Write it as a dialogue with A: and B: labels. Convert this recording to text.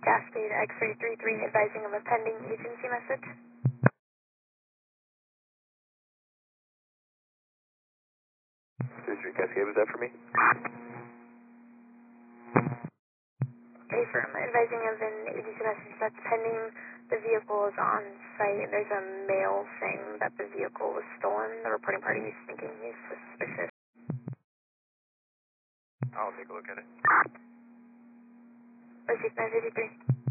A: Cascade X-ray 33 advising of a pending agency message.
B: Cascade, was that for me?
A: Affirm, advising of an agency message that's pending. The vehicle is on site. There's a mail saying that the vehicle was stolen. The reporting party is thinking he's suspicious.
B: I'll take a look at it.
A: Receipt 953.